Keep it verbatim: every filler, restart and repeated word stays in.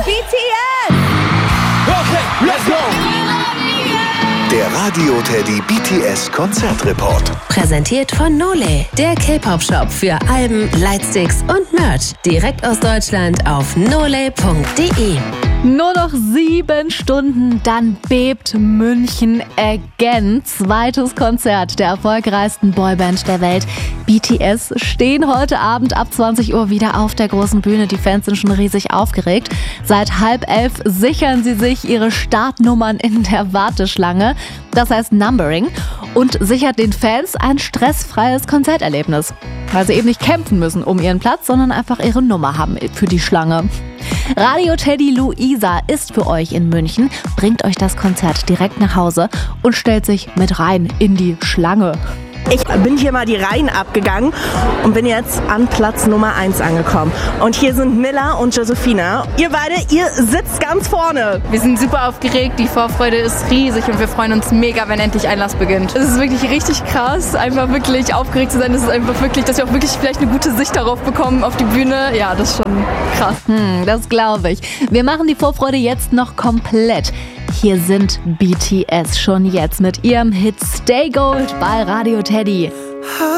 B T S! Okay, let's go! Der Radio Teddy B T S Konzertreport. Präsentiert von Nole, der K-Pop-Shop für Alben, Lightsticks und Merch. Direkt aus Deutschland auf nole punkt de. Nur noch sieben Stunden, dann bebt München again. Zweites Konzert der erfolgreichsten Boyband der Welt. B T S stehen heute Abend ab zwanzig Uhr wieder auf der großen Bühne. Die Fans sind schon riesig aufgeregt. Seit halb elf sichern sie sich ihre Startnummern in der Warteschlange. Das heißt Numbering. Und sichert den Fans ein stressfreies Konzerterlebnis. Weil sie eben nicht kämpfen müssen um ihren Platz, sondern einfach ihre Nummer haben für die Schlange. Radio Teddy Luisa ist für euch in München, bringt euch das Konzert direkt nach Hause und stellt sich mit rein in die Schlange. Ich bin hier mal die Reihen abgegangen und bin jetzt an Platz Nummer eins angekommen. Und hier sind Miller und Josephina. Ihr beide, ihr sitzt ganz vorne. Wir sind super aufgeregt, die Vorfreude ist riesig und wir freuen uns mega, wenn endlich Einlass beginnt. Es ist wirklich richtig krass, einfach wirklich aufgeregt zu sein. Es ist einfach wirklich, dass wir auch wirklich vielleicht eine gute Sicht darauf bekommen, auf die Bühne. Ja, das ist schon krass. Hm, das glaube ich. Wir machen die Vorfreude jetzt noch komplett. Hier sind B T S schon jetzt mit ihrem Hit Stay Gold bei Radio Teddy.